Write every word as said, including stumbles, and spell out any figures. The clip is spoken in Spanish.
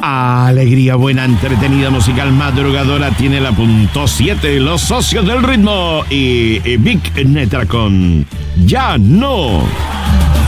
Alegría, buena, entretenida, musical, madrugadora, tiene la punto siete, los socios del ritmo y, y Big Neta con Ya No.